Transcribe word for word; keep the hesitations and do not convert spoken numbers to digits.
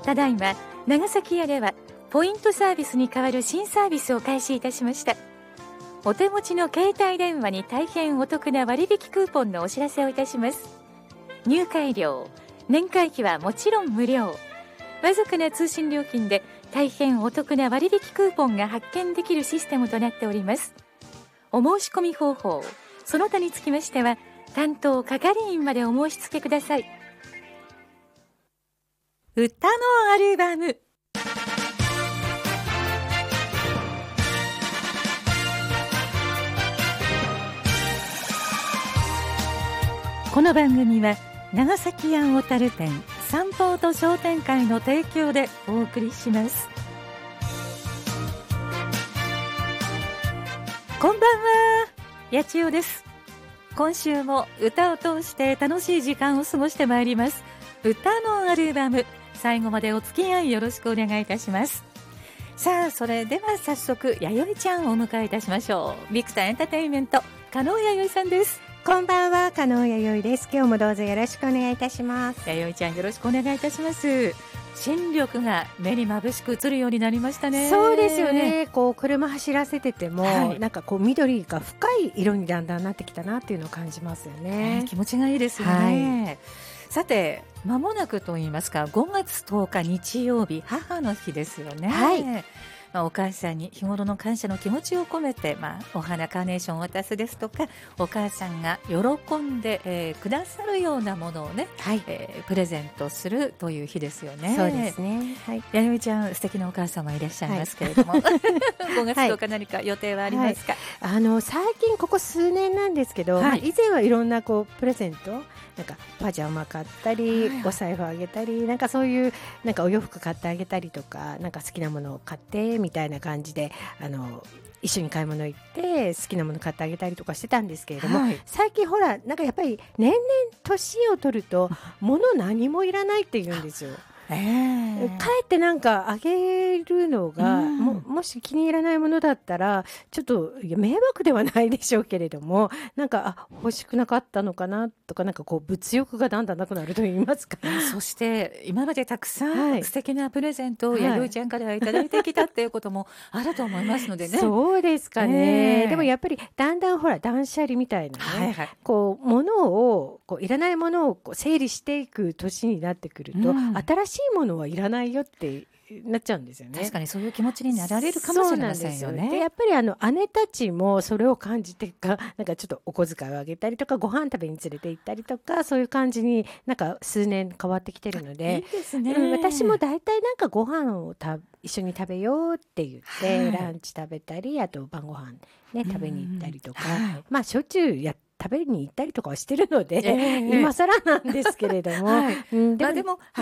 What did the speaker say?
ただいま長崎屋ではポイントサービスに代わる新サービスを開始いたしました。お手持ちの携帯電話に大変お得な割引クーポンのお知らせをいたします。入会料、年会費はもちろん無料。わずかな通信料金で大変お得な割引クーポンが発見できるシステムとなっております。お申し込み方法、その他につきましては担当係員までお申し付けください。歌のアルバム。この番組は長崎庵小樽店サンポート商店会の提供でお送りします。こんばんは、八千代です。今週も歌を通して楽しい時間を過ごしてまいります。歌のアルバム、最後までお付き合いよろしくお願いいたします。さあ、それでは早速弥生ちゃんをお迎えいたしましょう。ビクターエンターテインメント加納弥生さんです。 こんばんは、加納弥生です。今日もどうぞよろしくお願いいたします。 弥生ちゃん、よろしくお願いいたします。新緑が目に眩しく映るようになりましたね。 そうですよね。こう車走らせてても、はい、なんかこう緑が深い色にだんだんなってきたなっていうのを感じますよね。 えー、気持ちがいいですよね。はい、さて、間もなくと言いますか、ごがつとおか日曜日、母の日ですよね。 はい。 まあ、お母さんに日頃の感謝の気持ちを込めて、まあ、お花カーネーションを渡すですとか、お母さんが喜んで、えー、くださるようなものをね、はい、えー、プレゼントするという日ですよね。 そうですね。はい、 弥生ちゃん、素敵なお母様いらっしゃいますけれども、はい、ごがつとおか何か予定はありますか？ はいはい、あの最近ここ数年なんですけど、はい、まあ、以前はいろんなこうプレゼント、なんかパジャマ買ったり、はいはい、お財布あげたり、なんかそういうなんかお洋服買ってあげたりとか、なんか好きなものを買ってみたいな感じで、あの一緒に買い物行って好きなもの買ってあげたりとかしてたんですけれども、はい、最近ほらなんかやっぱり年々年を取ると物何もいらないって言うんですよ。えー、かえってなんかあげるのが、うん、も, もし気に入らないものだったらちょっといや迷惑ではないでしょうけれども、なんかあ欲しくなかったのかなとか、なんかこう物欲がだんだんなくなると言いますか。 そして今までたくさん素敵なプレゼントを弥生ちゃんからいただいてきたっていうこともあると思いますのでね。 そうですかね、えー、でもやっぱりだんだんほら断捨離みたいなね、はいはい、こう物をこういらないものをこう整理していく年になってくると、うん、新しいいものはいらないよってなっちゃうんですよね。 確かにそういう気持ちになられるかもしれませんよね。 でやっぱりあの姉たちもそれを感じてか、なんかちょっとお小遣いをあげたりとか、ご飯食べに連れて行ったりとか、そういう感じになんか数年変わってきてるので、 いいですね、 うん、私もだいたいなんかご飯をた一緒に食べようって言って、はい、ランチ食べたり、あと晩ご飯ね食べに行ったりとか、はい、まあしょっちゅうやって食べに行ったりとかはしてるので、えー、今更なんですけれども、はい、うん、でも、まあ、でも